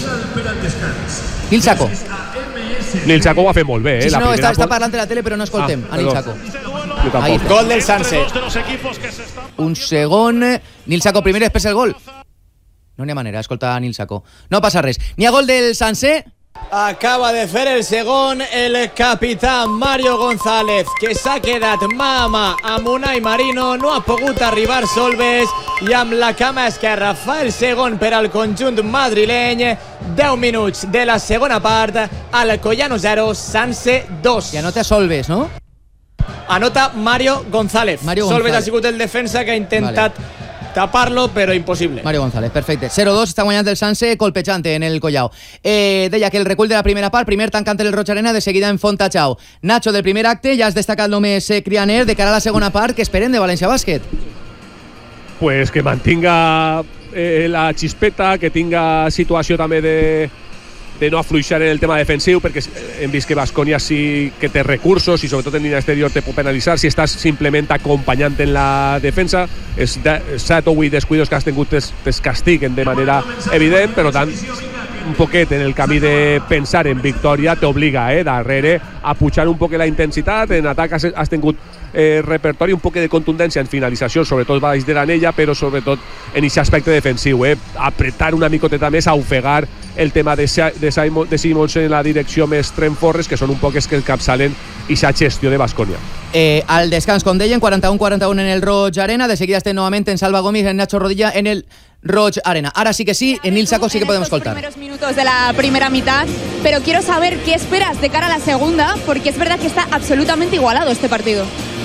Nil Saco. Nil Saco ho ha fet molt bé. Eh? Sí, sí, la no, està, por... està parlant de la tele però no escoltem. Ah, a Nil Saco. Ahí, gol del Sanse. Un segon. Nil Saco primer, després el gol. No n'hi ha manera, escolta Nil Saco. No passa res. N'hi ha gol del Sanse. Acaba de fer el segon el capità Mario González, que s'ha quedat mà a mà amb Unai Marino, no ha pogut arribar Solves i amb la cama esquerra fa el segon per al conjunt madrileny. deu minuts de la segona part, Alcoyano zero, Sanse dos. I anota Solves, no? Anota Mario González. Mario Solves González. ha sigut el defensa que ha intentat vale. taparlo, però impossible. Mario González, perfecte. zero dos, està guanyant el Sanse colpejante en el Collao. Eh, deia que el recull de la primera part, primer tancant el Roig Arena, de seguida en Fontachau. Nacho, del primer acte, ja has destacat només eh, Crianer, de cara a la segona part, que esperem de València Bàsquet? Pues que mantinga eh, la xispeta, que tinga situació també de, de no afluixar en el tema defensiu, perquè hem vist que Baskonia sí que té recursos i sobretot en línia exterior te pot penalitzar si estàs simplement acompanyant en la defensa. És de, set o vuit descuidos que has tingut es, es castiguen de manera evident, per tant un poquet en el camí de pensar en victòria, t'obliga, eh, darrere, a pujar un poquet la intensitat. En atac has, has tingut eh, repertori, un poquet de contundència en finalització, sobretot baix de l'anella, però sobretot en aquest aspecte defensiu, eh, apretar una micoteta més, a ofegar el tema de, de, Simon, de Simons en la direcció més Tremforres, que són un poc els que encapçalen aquesta gestió de Baskonia. Eh, al descans, com deien, cuarenta y uno cuarenta y uno en el Roig Arena. De seguida estén nuevamente en Salva Gómez, en Nacho Rodilla, en el Roig Arena. Ahora sí que sí, en Nil Saco sí que podemos escoltar. En los primeros minutos de la primera mitad, pero quiero saber qué esperas de cara a la segunda, porque es verdad que está absolutamente igualado este partido.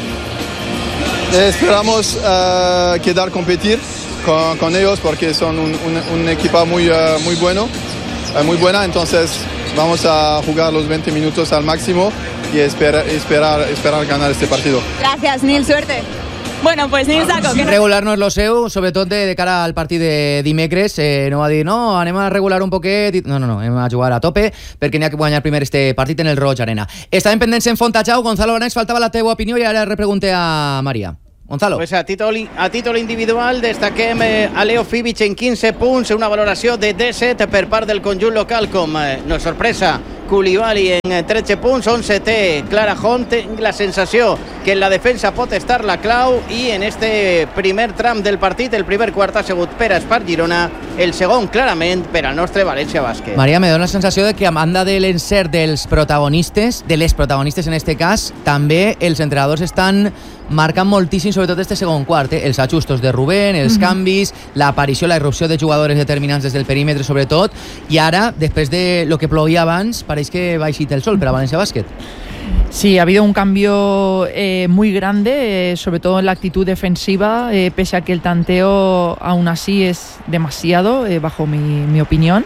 Esperamos uh, quedar competir con, con ellos porque son un, un, un equipo muy, uh, muy bueno, uh, muy buena, entonces vamos a jugar los veinte minutos al máximo y esperar, esperar, esperar ganar este partido. Gracias, Nil, suerte. Bueno, pues Nil Saco. Que no... Regular-nos lo seu, sobretot de, de cara al partit de dimecres. Eh, no va dir, no, anem a regular un poquet. No, no, no, anem a jugar a tope perquè n'hi ha que guanyar primer este partit en el Roig Arena. Estàvem pendents en Fontajau. Gonzalo Blanes, faltava la teua opinió i ara repregunte a Maria. Gonzalo. Pues a títol, a títol individual destaquem eh, a Leo Fibic en quinze punts, una valoració de disset per part del conjunt local, com eh, no és sorpresa, Koulibaly en tretze punts, onze té Clara Hont. Tinc la sensació que en la defensa pot estar la clau i en este primer tram del partit, el primer quart ha sigut per a Espart Girona, el segon clarament per al nostre València Bàsquet. Maria, me dona la sensació de que a banda de l'encert dels protagonistes, de les protagonistes en este cas, també els entrenadors estan marcant moltíssim, sobretot este segon quart, eh? Els ajustos de Rubén, els mm-hmm. canvis, l'aparició, la irrupció de jugadors determinants des del perímetre sobretot, i ara, després de lo que plovia abans, pareix que va eixir el sol per a València Bàsquet. Sí, ha habido un cambio eh, muy grande, eh, sobre todo en la actitud defensiva, eh, pese a que el tanteo aún así es demasiado, eh, bajo mi, mi opinión.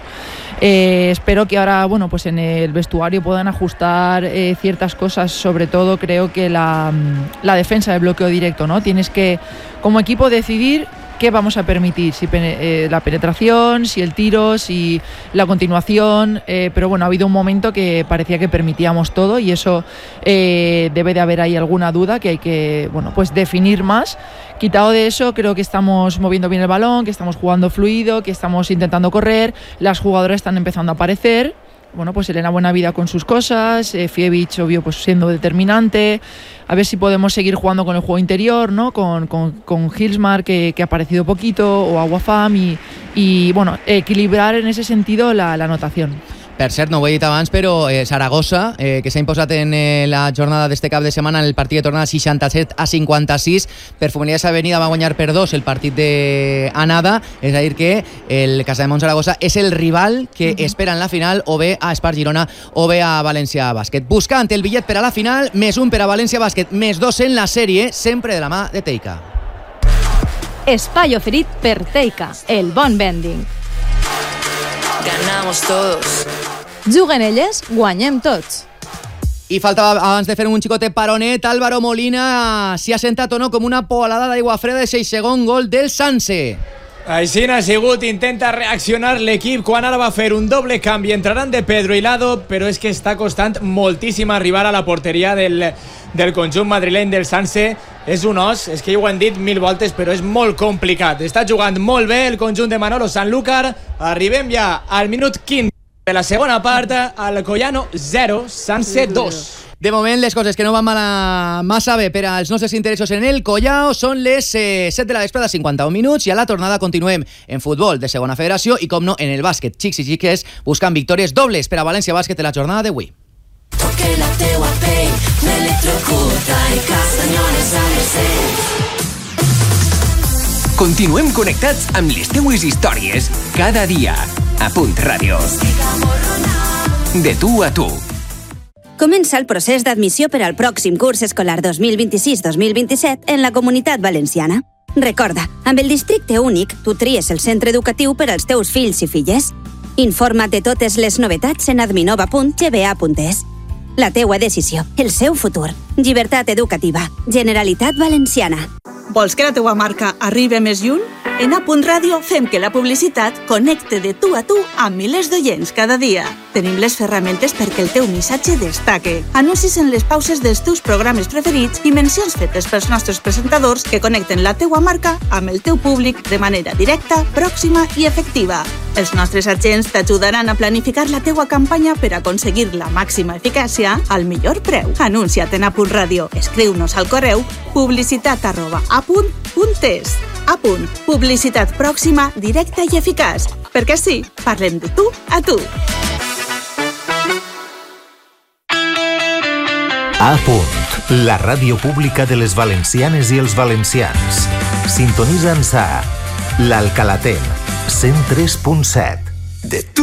Eh, espero que ahora, bueno, pues en el vestuario puedan ajustar eh, ciertas cosas, sobre todo creo que la, la defensa de bloqueo directo, ¿no? Tienes que, como equipo, decidir qué vamos a permitir, si eh, la penetración, si el tiro, si la continuación, eh, pero bueno, ha habido un momento que parecía que permitíamos todo y eso eh, debe de haber ahí alguna duda que hay que, bueno, pues definir más. Quitado de eso, creo que estamos moviendo bien el balón, que estamos jugando fluido, que estamos intentando correr, las jugadoras están empezando a aparecer. Bueno, pues Elena Buenavida con sus cosas, eh, Fievich, obvio, pues siendo determinante. A ver si podemos seguir jugando con el juego interior, ¿no? Con, con, con Hilsmar, que, que ha aparecido poquito, o Aguafam, y, y bueno, equilibrar en ese sentido la, la anotación. Per cert, no ho he dit abans, però eh, Saragossa, eh, que s'ha imposat en eh, la jornada d'este cap de setmana en el partit de tornada seixanta-set a cinquanta-sis, Perfumeries Avenida va guanyar per dos el partit d'anada, és a dir que el Casademont Saragossa és el rival que uh-huh. espera en la final, o bé a Espart Girona o bé a València Bàsquet. Buscant el bitllet per a la final, més un per a València Bàsquet, més dos en la sèrie, sempre de la mà de Teica. Espai oferit per Teica, el bon vending. Ganamos todos. Juguen elles, guanyem tots. I faltava, abans de fer un xicotet paronet, Álvaro Molina s'hi ha sentat o no com una polada d'aigua freda de seis segon gol del Sanse. Així n'ha sigut, intenta reaccionar l'equip quan ara va fer un doble canvi, entraran de Pedro i Lado, però és que està costant moltíssim arribar a la porteria del, del conjunt madrileny del Sanse. És un os, és que ja ho han dit mil voltes, però és molt complicat. Està jugant molt bé el conjunt de Manolo Sanlúcar. Arribem ja al minut quinze de la segona part, al Collano zero, Sanse dos. De moment, les coses que no van mala, massa bé per als nostres interessos en el Collao són les eh, set de la vesprada, cinquanta-un minuts, i a la tornada continuem en futbol de segona federació i, com no, en el bàsquet. Xics i xiques buscant victòries dobles per a València Bàsquet en la jornada d'avui. Toque la teua pell, m'electrocuta i castanyoles a les Continuem connectats amb les teues històries cada dia a Punt Ràdio. De tu a tu. Comença el procés d'admissió per al pròxim curs escolar dos mil vint-i-sis dos mil vint-i-set en la Comunitat Valenciana. Recorda, amb el districte únic, tu tries el centre educatiu per als teus fills i filles. Informa't de totes les novetats en adminova punt g b a punt es. La teua decisió, el seu futur. Llibertat educativa. Generalitat Valenciana. Vols que la teua marca arribi més lluny? En A Punt Ràdio fem que la publicitat connecte de tu a tu amb milers d'oients cada dia. Tenim les ferramentes perquè el teu missatge destaque. Anuncis en les pauses dels teus programes preferits i mencions fetes pels nostres presentadors que connecten la teua marca amb el teu públic de manera directa, pròxima i efectiva. Els nostres agents t'ajudaran a planificar la teua campanya per aconseguir la màxima eficàcia al millor preu. Anuncia't en A Punt Ràdio. Escriu-nos al correu publicitat arroba apunt punt es. A Punt. Publicitat pròxima, directa i eficaç. Perquè sí, parlem de tu a tu. A Punt, la ràdio pública de les valencianes i els valencians. Sintonitza'ns a l'Alcalaten, cent tres punt set. De tu